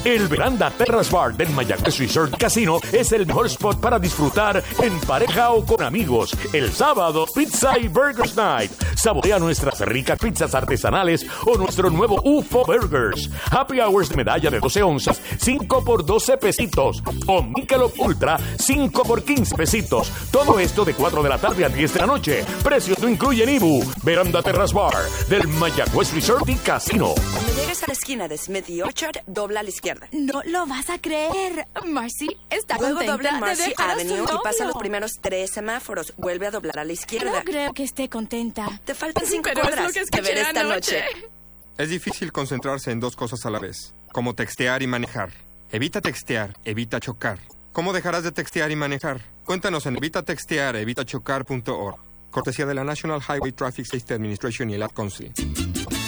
El Veranda Terrace Bar del Mayagüez Resort Casino es el mejor spot para disfrutar en pareja o con amigos. El sábado, Pizza y Burgers Night. Saborea nuestras ricas pizzas artesanales o nuestro nuevo UFO Burgers. Happy Hours de medalla de 12 onzas, 5 por 12 pesitos. O Michelob Ultra, 5 por 15 pesitos. Todo esto de 4 de la tarde a 10 de la noche. Precios no incluyen IBU. Veranda Terrace Bar del Mayagüez Resort y Casino. Cuando llegues a la esquina de Smith y Orchard, dobla a la izquierda. No lo vas a creer. Marcy está Luego contenta dobla en Marcy de dejar a su Avenue y novio. pasa los primeros 3 semáforos. Vuelve a doblar a la izquierda. No creo que esté contenta. Te faltan 5 Pero es cuadras lo que de escuché ver esta anoche. noche. Es difícil concentrarse en dos cosas a la vez, como textear y manejar. Evita textear, evita chocar. ¿Cómo dejarás de textear y manejar? Cuéntanos en evitatextear, evitachocar.org. Cortesía de la National Highway Traffic Safety Administration y el Ad Council.